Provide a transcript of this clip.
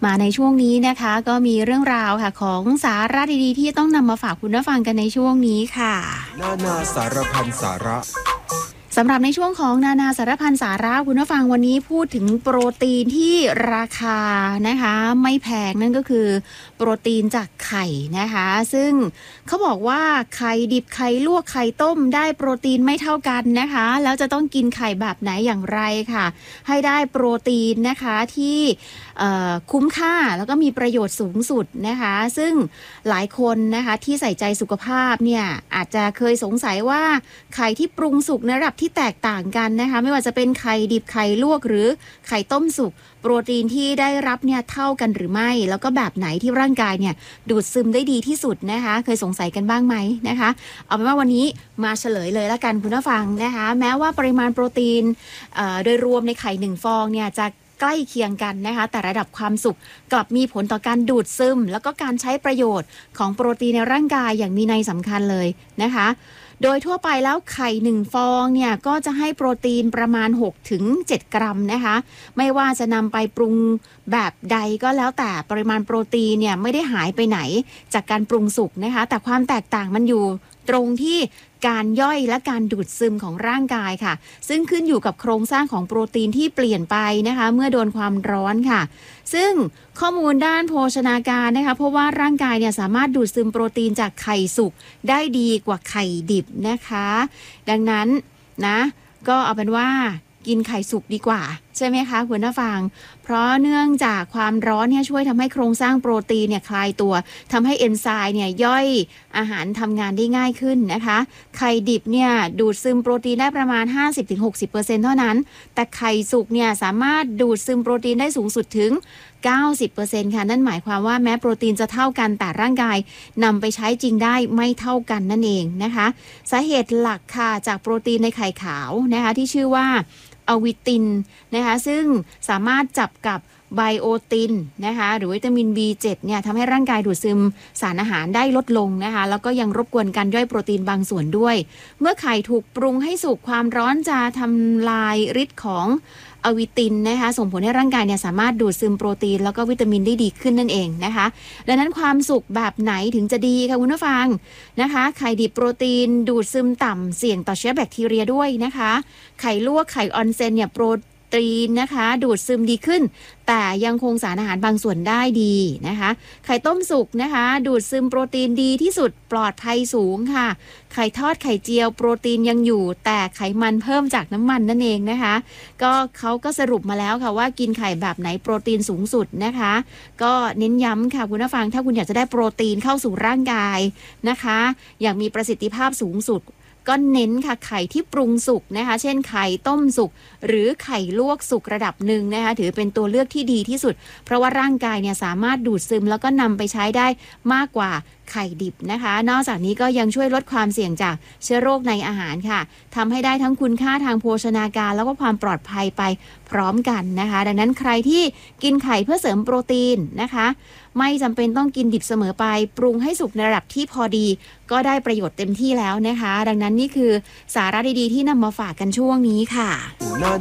มาในช่วงนี้นะคะก็มีเรื่องราวค่ะของสาระดีๆที่ต้องนำมาฝากคุณผู้ฟังกันในช่วงนี้ค่ะนาสารพันสาระสำหรับในช่วงของนานาสารพันสาระคุณผู้ฟังวันนี้พูดถึงโปรตีนที่ราคานะคะไม่แพงนั่นก็คือโปรตีนจากไข่นะคะซึ่งเขาบอกว่าไข่ดิบไข่ลวกไข่ต้มได้โปรตีนไม่เท่ากันนะคะแล้วจะต้องกินไข่แบบไหนอย่างไรค่ะให้ได้โปรตีนนะคะที่คุ้มค่าแล้วก็มีประโยชน์สูงสุดนะคะซึ่งหลายคนนะคะที่ใส่ใจสุขภาพเนี่ยอาจจะเคยสงสัยว่าไข่ที่ปรุงสุกในระดับที่แตกต่างกันนะคะไม่ว่าจะเป็นไข่ดิบไข่ลวกหรือไข่ต้มสุกโปรตีนที่ได้รับเนี่ยเท่ากันหรือไม่แล้วก็แบบไหนที่ร่างกายเนี่ยดูดซึมได้ดีที่สุดนะคะเคยสงสัยกันบ้างไหมนะคะเอาเป็นว่าวันนี้มาเฉลยเลยละกันคุณผู้ฟังนะคะแม้ว่าปริมาณโปรตีนโดยรวมในไข่1ฟองเนี่ยจะใกล้เคียงกันนะคะแต่ระดับความสุกกลับมีผลต่อการดูดซึมแล้วก็การใช้ประโยชน์ของโปรตีนในร่างกายอย่างมีนัยสำคัญเลยนะคะโดยทั่วไปแล้วไข่1ฟองเนี่ยก็จะให้โปรตีนประมาณ 6-7 กรัมนะคะไม่ว่าจะนำไปปรุงแบบใดก็แล้วแต่ปริมาณโปรตีนเนี่ยไม่ได้หายไปไหนจากการปรุงสุกนะคะแต่ความแตกต่างมันอยู่ตรงที่การย่อยและการดูดซึมของร่างกายค่ะซึ่งขึ้นอยู่กับโครงสร้างของโปรตีนที่เปลี่ยนไปนะคะเมื่อโดนความร้อนค่ะซึ่งข้อมูลด้านโภชนาการนะคะเพราะว่าร่างกายเนี่ยสามารถดูดซึมโปรตีนจากไข่สุกได้ดีกว่าไข่ดิบนะคะดังนั้นนะก็เอาเป็นว่ากินไข่สุกดีกว่าใช่ไหมคะคุณผู้ฟังเพราะเนื่องจากความร้อนเนี่ยช่วยทำให้โครงสร้างโปรตีนเนี่ยคลายตัวทำให้เอนไซม์เนี่ยย่อยอาหารทำงานได้ง่ายขึ้นนะคะไข่ดิบเนี่ยดูดซึมโปรตีนได้ประมาณ 50-60% เท่านั้นแต่ไข่สุกเนี่ยสามารถดูดซึมโปรตีนได้สูงสุดถึง 90% ค่ะนั่นหมายความว่าแม้โปรตีนจะเท่ากันแต่ร่างกายนำไปใช้จริงได้ไม่เท่ากันนั่นเองนะคะสาเหตุหลักค่ะจากโปรตีนในไข่ขาวนะคะที่ชื่อว่าอะวิตินนะคะซึ่งสามารถจับกับไบโอตินนะคะหรือวิตามิน B7 เนี่ยทำให้ร่างกายดูดซึมสารอาหารได้ลดลงนะคะแล้วก็ยังรบกวนการย่อยโปรตีนบางส่วนด้วยเมื่อไข่ถูกปรุงให้สุกความร้อนจะทำลายฤทธิ์ของอะวิตินนะคะส่งผลให้ร่างกายเนี่ยสามารถดูดซึมโปรตีนแล้วก็วิตามินได้ดีขึ้นนั่นเองนะคะดังนั้นความสุกแบบไหนถึงจะดีคะคุณผู้ฟังนะคะไข่ดิบโปรตีนดูดซึมต่ำเสี่ยงต่อเชื้อแบคทีเรียด้วยนะคะไข่ลวกไข่ออนเซนเนี่ยโปรตีนนะคะดูดซึมดีขึ้นแต่ยังคงสารอาหารบางส่วนได้ดีนะคะไข่ต้มสุกนะคะดูดซึมโปรตีนดีที่สุดปลอดภัยสูงค่ะไข่ทอดไข่เจียวโปรตีนยังอยู่แต่ไขมันเพิ่มจากน้ำมันนั่นเองนะคะก็เขาก็สรุปมาแล้วค่ะว่ากินไข่แบบไหนโปรตีนสูงสุดนะคะก็เน้นย้ำค่ะคุณผู้ฟังถ้าคุณอยากจะได้โปรตีนเข้าสู่ร่างกายนะคะอย่างมีประสิทธิภาพสูงสุดก็เน้นค่ะไข่ที่ปรุงสุกนะคะเช่นไข่ต้มสุกหรือไข่ลวกสุกระดับหนึ่งนะคะถือเป็นตัวเลือกที่ดีที่สุดเพราะว่าร่างกายเนี่ยสามารถดูดซึมแล้วก็นำไปใช้ได้มากกว่าไข่ดิบนะคะนอกจากนี้ก็ยังช่วยลดความเสี่ยงจากเชื้อโรคในอาหารค่ะทำให้ได้ทั้งคุณค่าทางโภชนาการแล้วก็ความปลอดภัยไปพร้อมกันนะคะดังนั้นใครที่กินไข่เพื่อเสริมโปรตีนนะคะไม่จำเป็นต้องกินดิบเสมอไปปรุงให้สุกในระดับที่พอดีก็ได้ประโยชน์เต็มที่แล้วนะคะดังนั้นนี่คือสาระดีๆที่นำมาฝากกันช่วงนี้ค่ะ